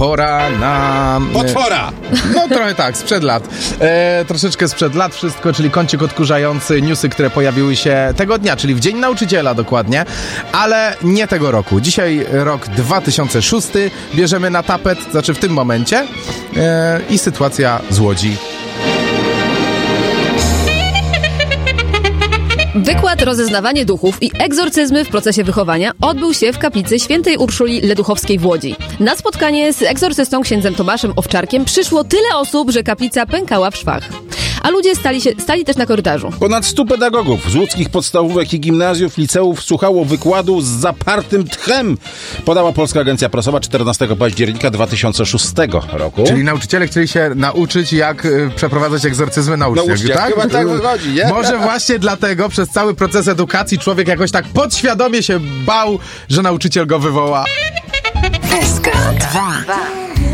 Pora na... Potwora! No trochę tak, sprzed lat. Troszeczkę sprzed lat wszystko, czyli kącik odkurzający, newsy, które pojawiły się tego dnia, czyli w Dzień Nauczyciela dokładnie, ale nie tego roku. Dzisiaj rok 2006, bierzemy na tapet, znaczy w tym momencie, i sytuacja z Łodzi. Wykład Rozeznawanie duchów i egzorcyzmy w procesie wychowania odbył się w kaplicy świętej Urszuli Leduchowskiej w Łodzi. Na spotkanie z egzorcystą księdzem Tomaszem Owczarkiem przyszło tyle osób, że kaplica pękała w szwach. A ludzie stali też na korytarzu. Ponad 100 pedagogów z łódzkich podstawówek i gimnazjów, liceów słuchało wykładu z zapartym tchem, podała Polska Agencja Prasowa 14 października 2006 roku. Czyli nauczyciele chcieli się nauczyć, jak przeprowadzać egzorcyzmy na uczniach, tak? Chyba tak wychodzi, nie? Może właśnie dlatego przez cały proces edukacji człowiek jakoś tak podświadomie się bał, że nauczyciel go wywoła. SK 2.